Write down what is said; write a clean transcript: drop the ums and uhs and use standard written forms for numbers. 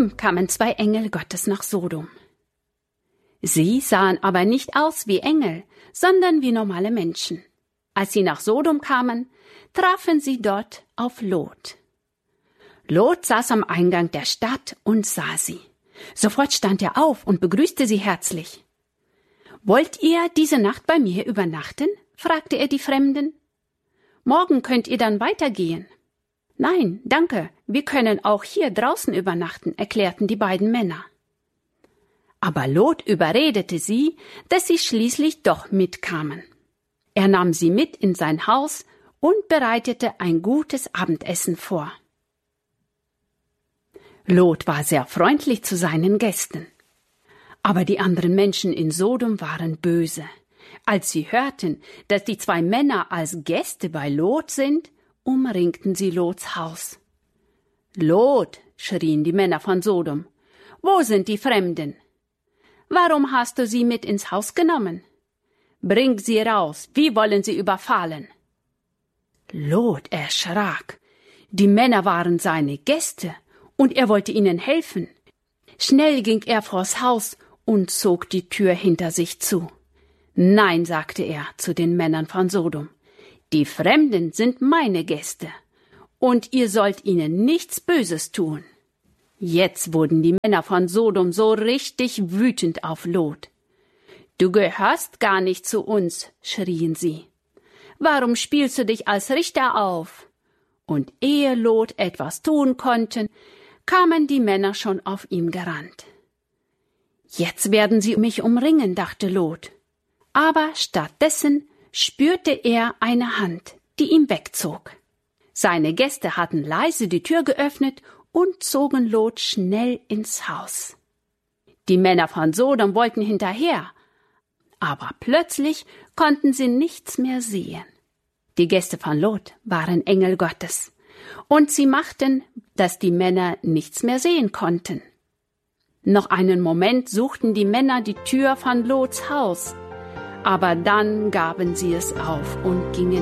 Abend kamen 2 Engel Gottes nach Sodom. Sie sahen aber nicht aus wie Engel, sondern wie normale Menschen. Als sie nach Sodom kamen, trafen sie dort auf Lot. Lot saß am Eingang der Stadt und sah sie. Sofort stand er auf und begrüßte sie herzlich. »Wollt ihr diese Nacht bei mir übernachten?« fragte er die Fremden. »Morgen könnt ihr dann weitergehen.« »Nein, danke, wir können auch hier draußen übernachten«, erklärten die beiden Männer. Aber Lot überredete sie, dass sie schließlich doch mitkamen. Er nahm sie mit in sein Haus und bereitete ein gutes Abendessen vor. Lot war sehr freundlich zu seinen Gästen. Aber die anderen Menschen in Sodom waren böse. Als sie hörten, dass die 2 Männer als Gäste bei Lot sind, umringten sie Lots Haus. »Lot«, schrien die Männer von Sodom, »wo sind die Fremden? Warum hast du sie mit ins Haus genommen? Bring sie raus, wir wollen sie überfallen.« Lot erschrak. Die Männer waren seine Gäste und er wollte ihnen helfen. Schnell ging er vors Haus und zog die Tür hinter sich zu. »Nein«, sagte er zu den Männern von Sodom, »die Fremden sind meine Gäste, und ihr sollt ihnen nichts Böses tun.« Jetzt wurden die Männer von Sodom so richtig wütend auf Lot. »Du gehörst gar nicht zu uns«, schrien sie. »Warum spielst du dich als Richter auf?« Und ehe Lot etwas tun konnte, kamen die Männer schon auf ihm gerannt. »Jetzt werden sie mich umringen«, dachte Lot. Aber stattdessen spürte er eine Hand, die ihn wegzog. Seine Gäste hatten leise die Tür geöffnet und zogen Lot schnell ins Haus. Die Männer von Sodom wollten hinterher, aber plötzlich konnten sie nichts mehr sehen. Die Gäste von Lot waren Engel Gottes, und sie machten, dass die Männer nichts mehr sehen konnten. Noch einen Moment suchten die Männer die Tür von Lots Haus, aber dann gaben sie es auf und gingen